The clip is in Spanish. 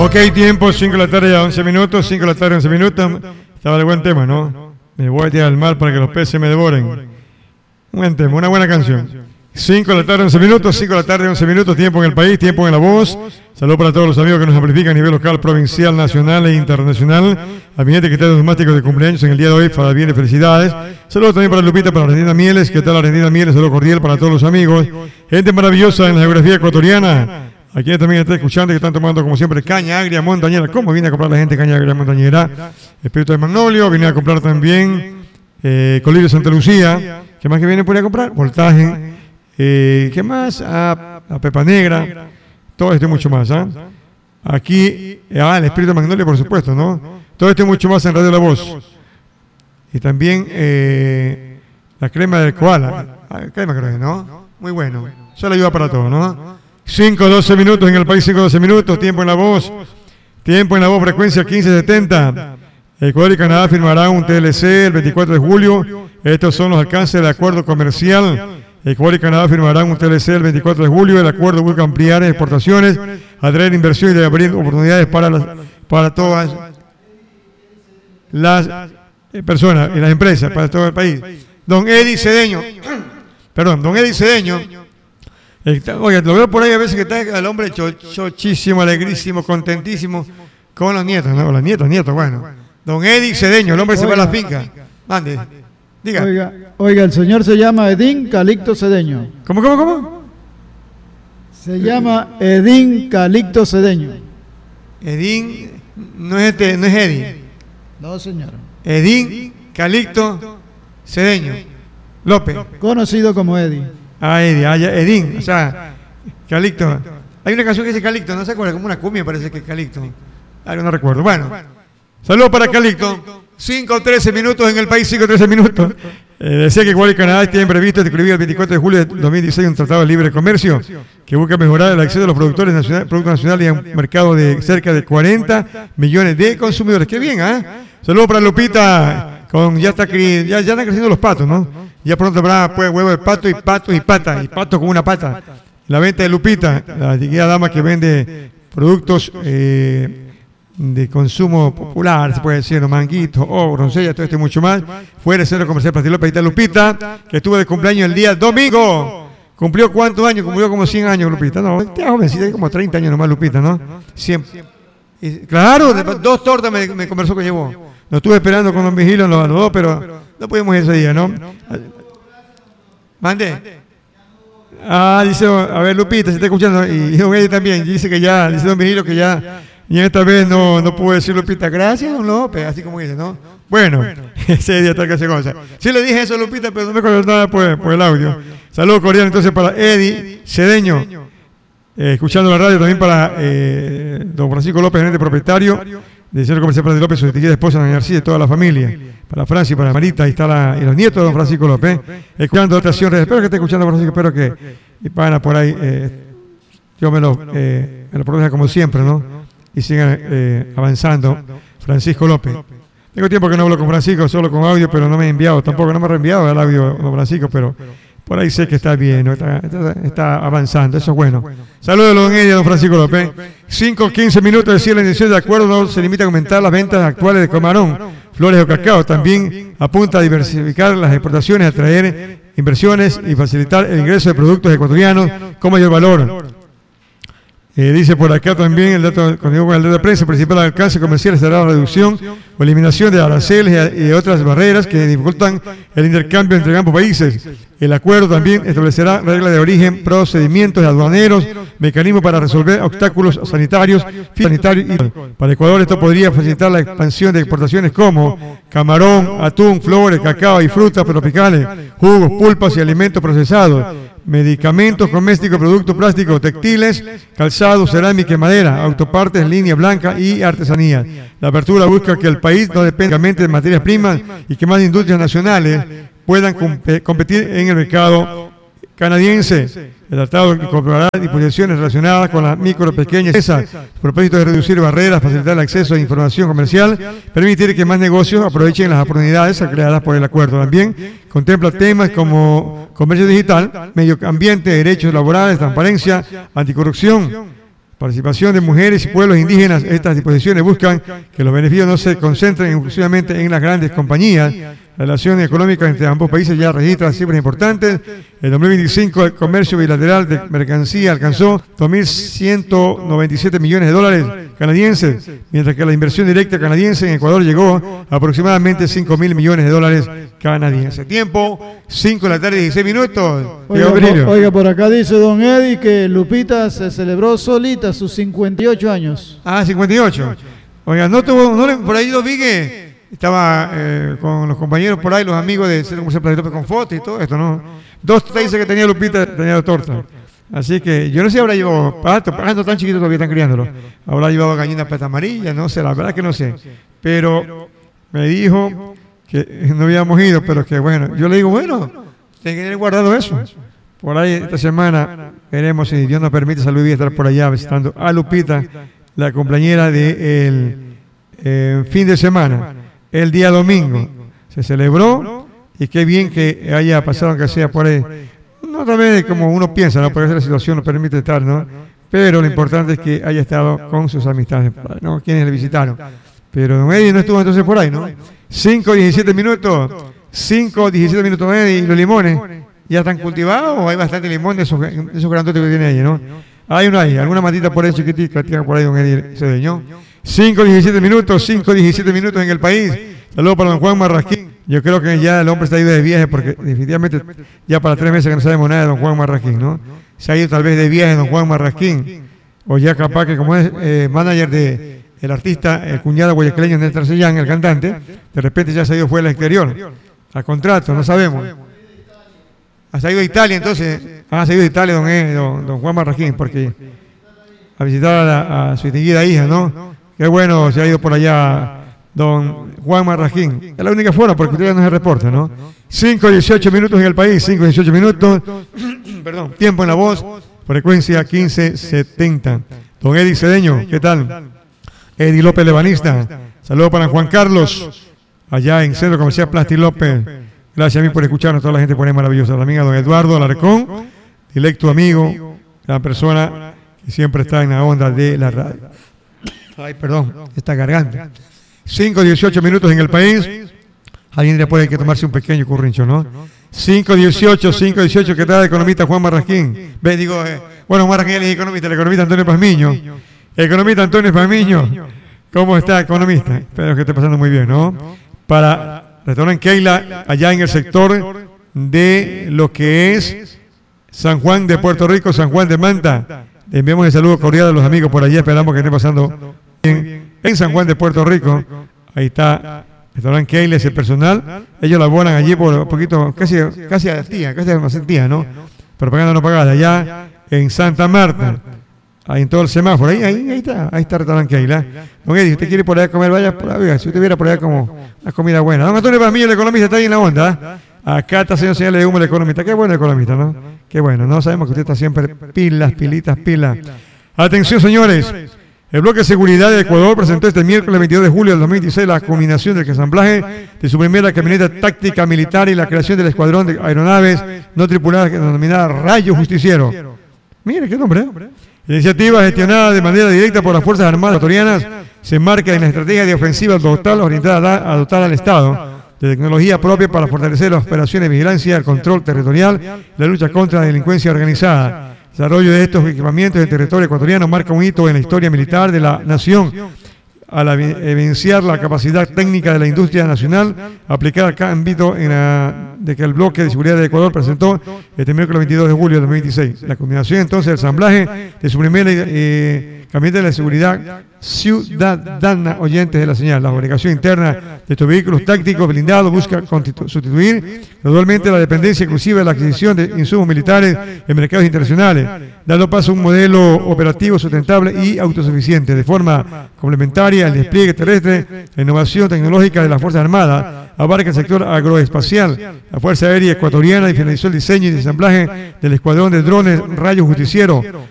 Ok, tiempo, 5 de la tarde a 11 minutos, 5 de la tarde a 11 minutos. Estaba el buen tema, ¿no? Me voy a tirar al mar para que los peces me devoren. Un buen tema, una buena canción. 5 de la tarde, 11 minutos, 5 de la tarde, 11 minutos, tiempo en el país, tiempo en la voz. Saludos para todos los amigos que nos amplifican a nivel local, provincial, nacional e internacional. A mi gente que está de neumáticos de cumpleaños en el día de hoy, para bien y felicidades. Saludos también para Lupita, para Argentina Mieles. ¿Qué tal Argentina Mieles? Saludo cordial para todos los amigos. Gente maravillosa en la geografía ecuatoriana. A quienes también están escuchando y que están tomando, como siempre, caña agria montañera. ¿Cómo viene a comprar la gente caña agria montañera? Espíritu de Magnolio. Viene a comprar también Colirio Santa Lucía. ¿Qué más que viene por ahí a comprar? Voltaje. ¿Qué más? A Pepa Negra. Todo esto y mucho más. Aquí, el Espíritu de Magnolio, por supuesto, ¿no? Todo esto y mucho más en Radio La Voz. Y también la crema del koala. Crema creo que, ¿no? Muy bueno. Eso le ayuda para todo, ¿no? 5-12 minutos en el país, 5-12 minutos, tiempo en la voz, frecuencia 1570. Ecuador y Canadá firmarán un TLC el 24 de julio. Estos son los alcances del acuerdo comercial. Ecuador y Canadá firmarán un TLC el 24 de julio. El acuerdo busca ampliar exportaciones, atraer inversión y abrir oportunidades para todas las personas y las empresas, para todo el país. Don Eddie Cedeño. Oye, lo veo por ahí a veces que está el hombre chochísimo, alegrísimo, contentísimo con los nietos, ¿no? Los nietos, bueno. Don Eddie Cedeño, el hombre se va a la finca. Mande, diga. Oiga, el señor se llama Edín Calixto Cedeño. ¿Cómo? Se llama Edín Calixto Cedeño. Edín, no es Eddie. No, señor. Edín Calixto Cedeño López. Conocido como Eddie. Edín, o sea, Calixto. Hay una canción que dice Calixto, no se acuerda, como una cumbia parece que es Calixto. No recuerdo. Bueno, saludos para Calixto. 5-13 minutos en el país, 5-13 minutos. Decía que Ecuador y Canadá tienen previsto escribir el 24 de julio de 2016 un tratado de libre comercio que busca mejorar el acceso de los productores productos nacionales y a un mercado de cerca de 40 millones de consumidores. ¡Qué bien, Saludos para Lupita. Ya están creciendo los patos, ¿no? Ya pronto habrá huevo de pato y pato con una pata. La venta de Lupita, la dignidad dama que vende productos de consumo popular, se puede decir, ¿no? Manguitos, broncella, todo esto y mucho más. Fue el centro comercial Pastilopes. Ahí está Lupita, que estuvo de cumpleaños el día domingo. ¿Cumplió cuántos años? Cumplió como 100 años, Lupita. No, está jovencita, como 30 años nomás, Lupita, ¿no? 100. Claro, 2 tortas me conversó que llevó. Lo estuve esperando con Don Vigilio, los dos, pero no pudimos ese día, ¿no? Mande. Dice, a ver, Lupita, se está escuchando, y Don Eddie también, dice Don Vigilio que ya, y esta vez no pudo decir Lupita, gracias, Don López, así como dice, ¿no? Bueno, ese día tal que hace cosa. Sí le dije eso a Lupita, pero no me acuerdo nada por el audio. Saludos cordiales entonces para Eddie Cedeño, escuchando la radio también para Don Francisco López, gerente propietario del Centro Comercial Pastilopes López, su distinguida esposa, Doña García, y toda la familia. Para Francia y para Marita, ahí está y los nietos de Don Francisco López, escuchando otra acción. Espero que esté escuchando, Francisco, espero que y pana por ahí, yo me lo proteja como siempre, ¿no? Y sigan avanzando. Francisco López. Tengo tiempo que no hablo con Francisco, solo con audio, pero no me ha enviado, tampoco no me ha reenviado el audio Don Francisco, pero por ahí sé que está bien, ¿no? Está avanzando, eso es bueno. Saludos a Don Eddie, Don Francisco López. 5-15 minutos, decir la intención de acuerdo no se limita a aumentar las ventas actuales de camarón, flores o cacao. También apunta a diversificar las exportaciones, atraer inversiones y facilitar el ingreso de productos ecuatorianos con mayor valor. Dice por acá también el dato, cuando digo con el dato de prensa, el principal alcance comercial será la reducción o eliminación de aranceles y otras barreras que dificultan el intercambio entre ambos países. El acuerdo también establecerá reglas de origen, procedimientos aduaneros, mecanismos para resolver obstáculos sanitarios, y para Ecuador esto podría facilitar la expansión de exportaciones como camarón, atún, flores, cacao y frutas tropicales, jugos, pulpas y alimentos procesados, medicamentos domésticos, productos plásticos, textiles, calzado, cerámica y madera, autopartes, línea blanca y artesanía. La apertura busca que el país no dependa únicamente de materias primas y que más industrias nacionales puedan competir en el mercado canadiense. El tratado incorporará disposiciones relacionadas con las micro, pequeñas empresas, propósito de reducir barreras, facilitar el acceso a información comercial, permitir que más negocios aprovechen las oportunidades creadas por el acuerdo. También contempla temas como comercio digital, medio ambiente, derechos laborales, transparencia, anticorrupción, participación de mujeres y pueblos indígenas. Estas disposiciones buscan que los beneficios no se concentren exclusivamente en las grandes compañías. La relación económica entre ambos países ya registra cifras importantes. En 2025 el comercio bilateral de mercancía alcanzó 2.197 millones de dólares canadienses, mientras que la inversión directa canadiense en Ecuador llegó a aproximadamente 5.000 millones de dólares canadienses. Tiempo, 5 de la tarde, 16 minutos. Oiga, por acá dice don Eddie que Lupita se celebró solita sus 58 años. Ah, 58. Oiga, por ahí lo vi que estaba con los compañeros por ahí, los amigos de Centro Comercial Plaza López con fotos y todo esto, ¿no? 2 dice que tenía Lupita, tenía 2 tortas. Así que yo no sé si habrá llevado pato tan chiquito todavía están criándolo. Habrá llevado gallina plata amarilla, no sé, la verdad que no sé. Pero me dijo que no habíamos ido, pero que bueno, yo le digo, bueno, tiene que tener guardado eso. Por ahí esta semana veremos si Dios nos permite salud y estar por allá visitando a Lupita, la compañera del fin de semana, el día domingo. Se celebró y qué bien que haya pasado, aunque sea por ahí. No también como uno piensa, ¿no? Porque la situación nos permite estar, ¿no? Pero lo importante es que haya estado con sus amistades, ¿no? Quienes le visitaron. Pero don Eddie no estuvo entonces por ahí, ¿no? 5:17 minutos. 5:17 minutos, don Eddie. ¿Y los limones ya están cultivados o hay bastante limón de esos grandotes que tiene ahí, ¿no? Hay o no hay, alguna matita por ahí chiquitita por ahí, don Eddie Cedeño. 5:17 minutos, 5:17 minutos en el país. Saludos para don Juan Marrasquín. Yo creo que ya el hombre está ido de viaje porque definitivamente ya para 3 meses que no sabemos nada de don Juan Marrasquín, ¿no? Se ha ido tal vez de viaje don Juan Marrasquín, o ya capaz que como es manager de el artista, el cuñado guayaquileño Néstor Sellán, el cantante, de repente ya se ha ido fuera al exterior, a contrato, no sabemos. Ha salido de Italia entonces, se ha ido de Italia don Juan Marrasquín, porque a visitar a su distinguida hija, ¿no? Qué bueno, se ha ido por allá don Juan Marrasquín. Es la única forma, porque usted ya no se reporta, ¿no? 5:18 minutos en el país, 5:18 minutos. Perdón, tiempo en la voz, frecuencia 1570. Don Eddie Cedeño, ¿qué tal? Eddie López Lebanista. Saludos para Juan Carlos, allá en Centro Comercial Plasti López. Gracias a mí por escucharnos, toda la gente por ahí maravillosa. La amiga don Eduardo Alarcón, directo amigo, la persona que siempre está en la onda de la radio. Ay, perdón, esta garganta. 5:18 minutos en el país. Alguien después hay que tomarse un pequeño currincho, ¿no? 5:18, ¿qué tal, economista Juan Marrasquín? Bueno, Marrasquín es el economista Antonio Pazmiño. Economista Antonio Pazmiño, ¿cómo está, economista? Espero que esté pasando muy bien, ¿no? Para Restaurante Keila, allá en el sector de lo que es San Juan de Puerto Rico, San Juan de Manta. Le enviamos el saludo cordial a los amigos por allá, esperamos que esté pasando bien en San Juan de Puerto Rico. Ahí está Restaurante Keila, ese personal. Ellos laboran allí por un poquito, casi a tía, ¿no? Propaganda no pagada, allá en Santa Marta. Ahí en todo el semáforo, ahí está Restaurante Keila. Don Eddie, si usted quiere por allá comer, vaya por allá, si usted viera por allá como una comida buena. Don Antonio Pazmiño, el economista, está ahí en la onda. Acá está señor de humo, el economista. Qué bueno el economista, ¿no? Qué bueno, ¿no? Sabemos que usted está siempre pilas. Atención, señores. El Bloque de Seguridad de Ecuador presentó este miércoles 22 de julio del 2016 la culminación del ensamblaje de su primera camioneta táctica militar y la creación del escuadrón de aeronaves no tripuladas denominada Rayo Justiciero. Mire qué nombre, ¿eh? La iniciativa gestionada de manera directa por las Fuerzas Armadas ecuatorianas se enmarca en la estrategia de ofensiva total orientada a dotar al Estado de tecnología propia para fortalecer las operaciones de vigilancia, el control territorial y la lucha contra la delincuencia organizada. El desarrollo de estos equipamientos en el territorio ecuatoriano marca un hito en la historia militar de la nación, al evidenciar la capacidad técnica de la industria nacional aplicada a cada ámbito de que el Bloque de Seguridad de Ecuador presentó este miércoles 22 de julio de 2016. La combinación entonces del ensamblaje de su primera camioneta de la seguridad ciudadana, oyentes de la señal. La fabricación interna de estos vehículos tácticos blindados busca sustituir gradualmente la dependencia exclusiva de la adquisición de insumos militares en mercados internacionales, dando paso a un modelo operativo sustentable y autosuficiente. De forma complementaria, el despliegue terrestre, la innovación tecnológica de las Fuerzas Armadas abarca el sector agroespacial. La Fuerza Aérea Ecuatoriana finalizó el diseño y ensamblaje del escuadrón de drones Rayo Justiciero,